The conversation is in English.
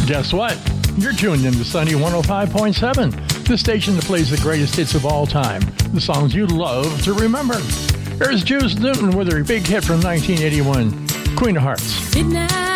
Guess what? You're tuned into Sunny 105.7, the station that plays the greatest hits of all time, the songs you love to remember. Here's Juice Newton with her big hit from 1981, Queen of Hearts. Midnight.